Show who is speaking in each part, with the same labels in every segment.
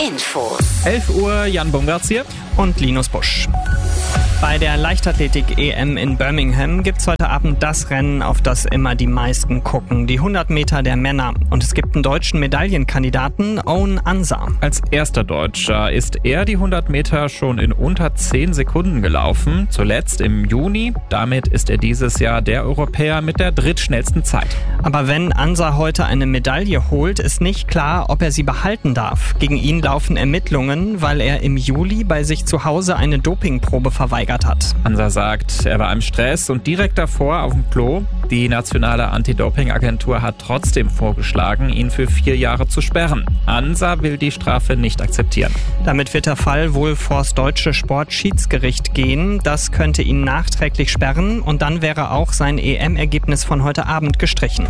Speaker 1: Infos.
Speaker 2: 11 Uhr, Jan Bungartz hier.
Speaker 3: Und Linus Busch. Bei der Leichtathletik-EM in Birmingham gibt's heute Abend das Rennen, auf das immer die meisten gucken. Die 100 Meter der Männer. Und es gibt einen deutschen Medaillenkandidaten, Owen Ansah.
Speaker 2: Als erster Deutscher ist er die 100 Meter schon in unter 10 Sekunden gelaufen. Zuletzt im Juni. Damit ist er dieses Jahr der Europäer mit der drittschnellsten Zeit.
Speaker 3: Aber wenn Ansah heute eine Medaille holt, ist nicht klar, ob er sie behalten darf. Gegen ihn laufen Ermittlungen, weil er im Juli bei sich zu Hause eine Dopingprobe verweigert hat.
Speaker 2: Ansah sagt, er war im Stress und direkt davor auf dem Klo. Die nationale Anti-Doping-Agentur hat trotzdem vorgeschlagen, ihn für 4 Jahre zu sperren. Ansah will die Strafe nicht akzeptieren.
Speaker 3: Damit wird der Fall wohl vors deutsche Sportschiedsgericht gehen. Das könnte ihn nachträglich sperren und dann wäre auch sein EM-Ergebnis von heute Abend gestrichen.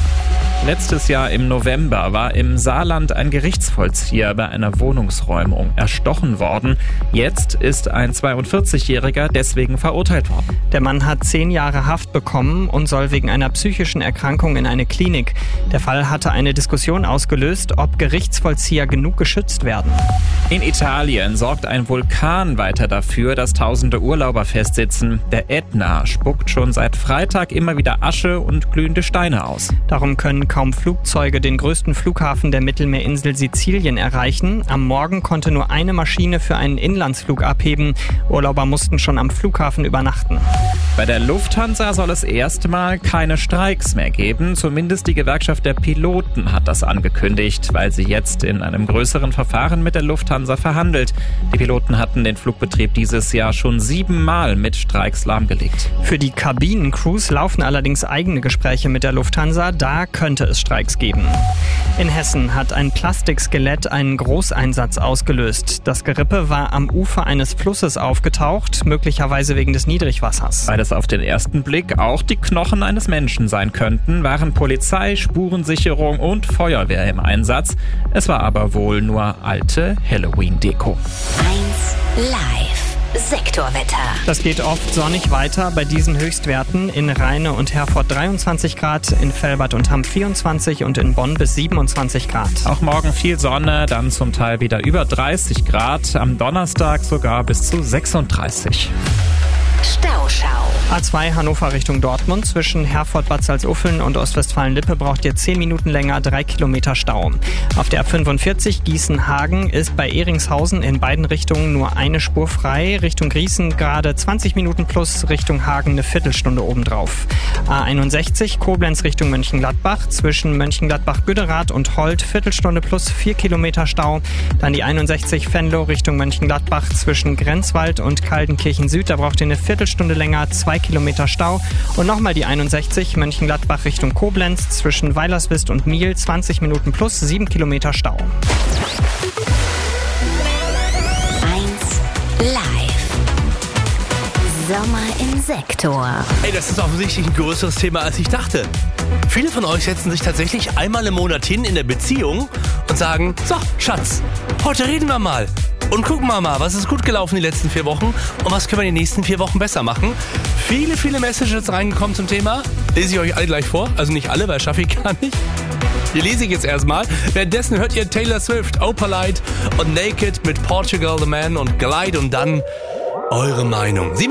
Speaker 2: Letztes Jahr im November war im Saarland ein Gerichtsvollzieher bei einer Wohnungsräumung erstochen worden. Jetzt ist ein 42-Jähriger deswegen verurteilt worden.
Speaker 3: Der Mann hat 10 Jahre Haft bekommen und soll wegen einer psychischen Erkrankung in eine Klinik. Der Fall hatte eine Diskussion ausgelöst, ob Gerichtsvollzieher genug geschützt werden.
Speaker 2: In Italien sorgt ein Vulkan weiter dafür, dass tausende Urlauber festsitzen. Der Ätna spuckt schon seit Freitag immer wieder Asche und glühende Steine aus.
Speaker 3: Darum können kaum Flugzeuge den größten Flughafen der Mittelmeerinsel Sizilien erreichen. Am Morgen konnte nur eine Maschine für einen Inlandsflug abheben. Urlauber mussten schon am Flughafen übernachten.
Speaker 2: Bei der Lufthansa soll es erstmal keine Streiks mehr geben. Zumindest die Gewerkschaft der Piloten hat das angekündigt, weil sie jetzt in einem größeren Verfahren mit der Lufthansa verhandelt. Die Piloten hatten den Flugbetrieb dieses Jahr schon 7 Mal mit Streiks lahmgelegt.
Speaker 3: Für die Kabinencrews laufen allerdings eigene Gespräche mit der Lufthansa. Da könnte es Streiks geben. In Hessen hat ein Plastikskelett einen Großeinsatz ausgelöst. Das Gerippe war am Ufer eines Flusses aufgetaucht, möglicherweise wegen des Niedrigwassers.
Speaker 2: Weil es auf den ersten Blick auch die Knochen eines Menschen sein könnten, waren Polizei, Spurensicherung und Feuerwehr im Einsatz. Es war aber wohl nur alte Halloween-Deko.
Speaker 1: 1 Live. Sektorwetter.
Speaker 3: Das geht oft sonnig weiter bei diesen Höchstwerten. In Rheine und Herford 23 Grad, in Velbert und Hamm 24 und in Bonn bis 27 Grad.
Speaker 2: Auch morgen viel Sonne, dann zum Teil wieder über 30 Grad. Am Donnerstag sogar bis zu 36.
Speaker 1: Stauschau.
Speaker 3: A2 Hannover Richtung Dortmund. Zwischen Herford-Bad Salzuflen und Ostwestfalen-Lippe braucht ihr 10 Minuten länger, 3 Kilometer Stau. Auf der A45 Gießen-Hagen ist bei Ehringshausen in beiden Richtungen nur eine Spur frei. Richtung Grießen gerade 20 Minuten plus, Richtung Hagen eine Viertelstunde obendrauf. A61 Koblenz Richtung Mönchengladbach. Zwischen Mönchengladbach-Güderath und Holt Viertelstunde plus 4 Kilometer Stau. Dann die 61 Venlo Richtung Mönchengladbach. Zwischen Grenzwald und Kaldenkirchen-Süd, da braucht ihr eine Viertelstunde länger, 2 Kilometer Stau. Und nochmal die 61 Mönchengladbach Richtung Koblenz. Zwischen Weilerswist und Miel 20 Minuten plus 7 Kilometer Stau.
Speaker 1: 1 Live. Sommer im Sektor.
Speaker 4: Ey, das ist offensichtlich ein größeres Thema, als ich dachte. Viele von euch setzen sich tatsächlich einmal im Monat hin in der Beziehung und sagen, so, Schatz, heute reden wir mal. Und gucken wir mal, was ist gut gelaufen die letzten 4 Wochen und was können wir in den nächsten 4 Wochen besser machen. Viele Messages reingekommen zum Thema. Lese ich euch alle gleich vor. Also nicht alle, weil schaffe ich gar nicht. Die lese ich jetzt erstmal. Währenddessen hört ihr Taylor Swift, Opalite und Naked mit Portugal the Man und Glide und dann eure Meinung.